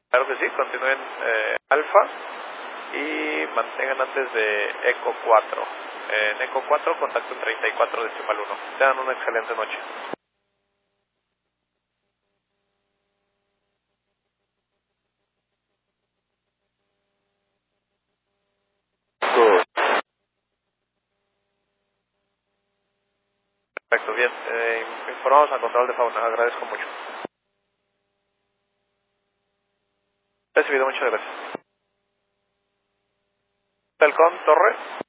Claro que sí, continúen Alfa y mantengan antes de Eco 4. En Eco 4, contacto en 34,1. Tengan una excelente noche. Perfecto, bien. Informamos a control de fauna, agradezco mucho. Recibido, muchas gracias. Telcom Torres.